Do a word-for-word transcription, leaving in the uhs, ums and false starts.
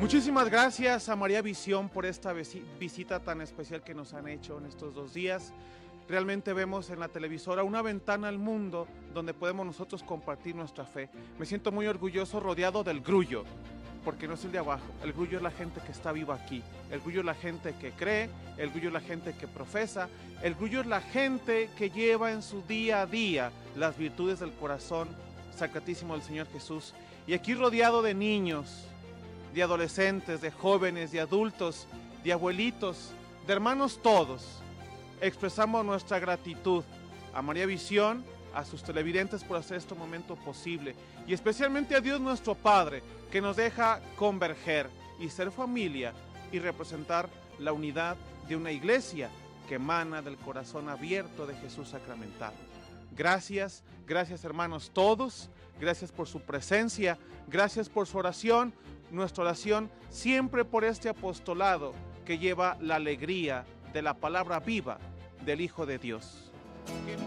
Muchísimas gracias a María Visión por esta visita tan especial que nos han hecho en estos dos días. Realmente vemos en la televisora una ventana al mundo donde podemos nosotros compartir nuestra fe. Me siento muy orgulloso rodeado del grullo, porque no es el de abajo. El grullo es la gente que está viva aquí. El grullo es la gente que cree, el grullo es la gente que profesa, el grullo es la gente que lleva en su día a día las virtudes del corazón sacratísimo del Señor Jesús. Y aquí rodeado de niños, de adolescentes, de jóvenes, de adultos, de abuelitos, de hermanos todos, expresamos nuestra gratitud a María Visión, a sus televidentes por hacer este momento posible, y especialmente a Dios nuestro Padre, que nos deja converger y ser familia y representar la unidad de una iglesia que emana del corazón abierto de Jesús sacramentado. Gracias, gracias hermanos todos, gracias por su presencia, gracias por su oración, nuestra oración siempre por este apostolado que lleva la alegría de la palabra viva del Hijo de Dios.